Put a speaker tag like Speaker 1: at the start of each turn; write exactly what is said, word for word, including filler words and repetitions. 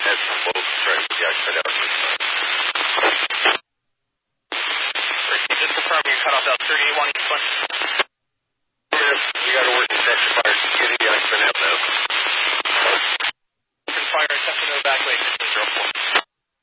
Speaker 1: That's both right. Yeah, I cut out.
Speaker 2: Just confirm you cut off out thirty-eight one.